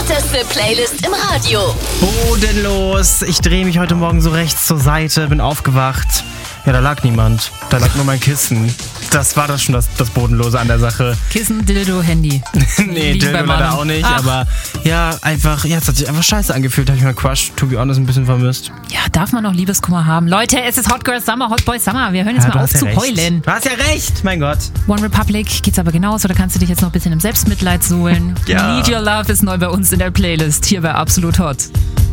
hotteste Playlist im Radio. Bodenlos. Ich drehe mich heute Morgen so rechts zur Seite, bin aufgewacht. Ja, da lag niemand. Da lag nur mein Kissen. Das war das schon das Bodenlose an der Sache. Kissen, Dildo, Handy. Nee, Dildo war da auch nicht. Ach. Aber ja, es hat sich einfach scheiße angefühlt. Habe ich meinen Crush, to be honest, ein bisschen vermisst. Ja, darf man noch Liebeskummer haben? Leute, es ist Hot Girl Summer, Hot Boy Summer. Wir hören jetzt mal auf zu heulen. Du hast ja recht, mein Gott. One Republic geht's aber genauso. Da kannst du dich jetzt noch ein bisschen im Selbstmitleid suhlen. Ja. Need Your Love ist neu bei uns in der Playlist. Hier bei Absolut Hot.